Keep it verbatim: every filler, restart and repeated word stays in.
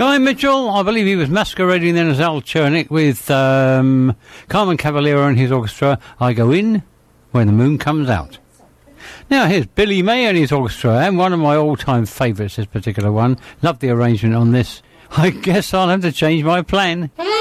Guy Mitchell, I believe he was masquerading then as Al Chernick with um, Carmen Cavaliero and his orchestra, I Go In When the Moon Comes Out. Now here's Billy May and his orchestra, and one of my all-time favourites, this particular one. Love the arrangement on this. I guess I'll have to change my plan.